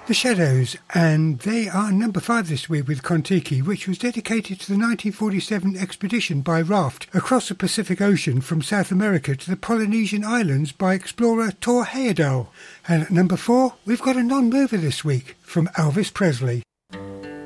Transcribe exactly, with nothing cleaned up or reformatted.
The Shadows, and they are number five this week with Kon-Tiki, which was dedicated to the nineteen forty-seven expedition by raft across the Pacific Ocean from South America to the Polynesian Islands by explorer Thor Heyerdahl. And at number four, we've got a non-mover this week from Elvis Presley.